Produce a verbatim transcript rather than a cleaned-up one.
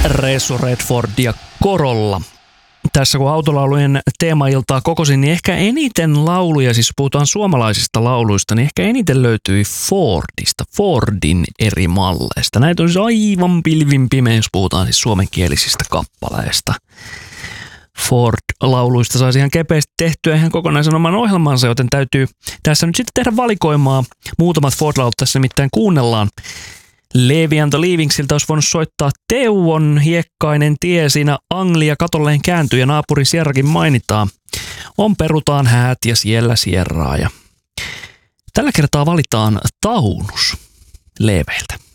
Resso, Redford ja Corolla. Tässä kun autolaulujen teemailtaa kokosin, niin ehkä eniten lauluja, siis puhutaan suomalaisista lauluista, niin ehkä eniten löytyi Fordista, Fordin eri malleista. Näitä on siis aivan pilvin pimeä, jos puhutaan siis suomenkielisistä kappaleista. Ford-lauluista saisi ihan kepeästi tehtyä ihan kokonaisen oman ohjelmansa, joten täytyy tässä nyt sitten tehdä valikoimaa. Muutamat Ford-laulut tässä nimittäin kuunnellaan. Levi and the Leavingsiltä olisi voinut soittaa Teuon hiekkainen tie siinä Anglia katolleen kääntyy ja naapuri Sierrakin mainitaan. On perutaan häät ja siellä Sierraa. Ja tällä kertaa valitaan Taunus Leveiltä.